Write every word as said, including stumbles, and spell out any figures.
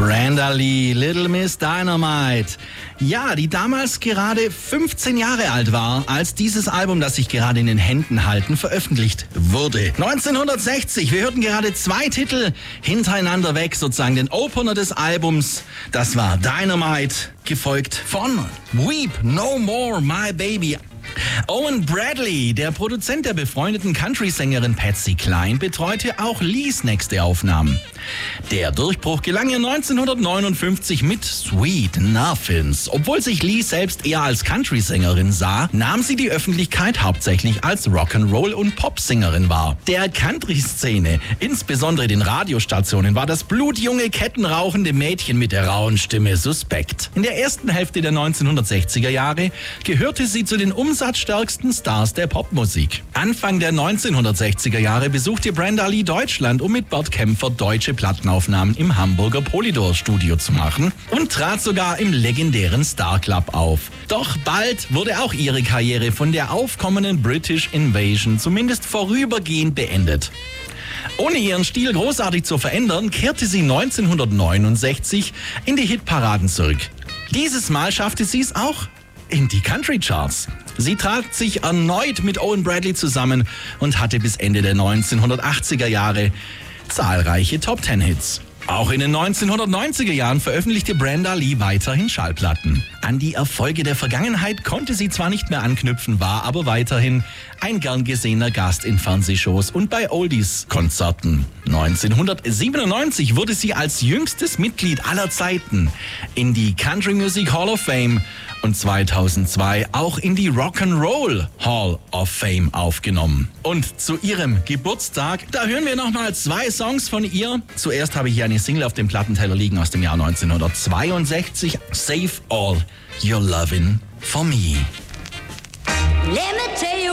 Brenda Lee, Little Miss Dynamite. Ja, die damals gerade fünfzehn Jahre alt war, als dieses Album, das sich gerade in den Händen halten, veröffentlicht wurde. neunzehnhundertsechzig, wir hörten gerade zwei Titel hintereinander weg, sozusagen den Opener des Albums. Das war Dynamite, gefolgt von Weep No More, My Baby. Owen Bradley, der Produzent der befreundeten Country-Sängerin Patsy Cline, betreute auch Lees nächste Aufnahmen. Der Durchbruch gelang ihr neunzehnhundertneunundfünfzig mit Sweet Nothings. Obwohl sich Lee selbst eher als Country-Sängerin sah, nahm sie die Öffentlichkeit hauptsächlich als Rock'n'Roll- und Popsängerin wahr. Der Country-Szene, insbesondere den Radiostationen, war das blutjunge, kettenrauchende Mädchen mit der rauen Stimme suspekt. In der ersten Hälfte der neunzehnhundertsechziger Jahre gehörte sie zu den umsatzstärksten Stars der Popmusik. Anfang der neunzehnhundertsechziger Jahre besuchte Brenda Lee Deutschland, um mit Bert Kaempfer deutsche Plattenaufnahmen im Hamburger Polydor-Studio zu machen und trat sogar im legendären Star Club auf. Doch bald wurde auch ihre Karriere von der aufkommenden British Invasion zumindest vorübergehend beendet. Ohne ihren Stil großartig zu verändern, kehrte sie neunzehnhundertneunundsechzig in die Hitparaden zurück. Dieses Mal schaffte sie es auch in die Country-Charts. Sie trat sich erneut mit Owen Bradley zusammen und hatte bis Ende der neunzehnhundertachtziger Jahre zahlreiche Top-Ten-Hits. Auch in den neunzehnhundertneunziger Jahren veröffentlichte Brenda Lee weiterhin Schallplatten. An die Erfolge der Vergangenheit konnte sie zwar nicht mehr anknüpfen, war aber weiterhin ein gern gesehener Gast in Fernsehshows und bei Oldies-Konzerten. neunzehnhundertsiebenundneunzig wurde sie als jüngstes Mitglied aller Zeiten in die Country Music Hall of Fame und zweitausendzwei auch in die Rock'n'Roll Hall of Fame aufgenommen. Und zu ihrem Geburtstag, da hören wir nochmal zwei Songs von ihr. Zuerst habe ich hier eine Single auf dem Plattenteller liegen aus dem Jahr neunzehnhundertzweiundsechzig. Save All Your Lovin' For Me. Let me tell you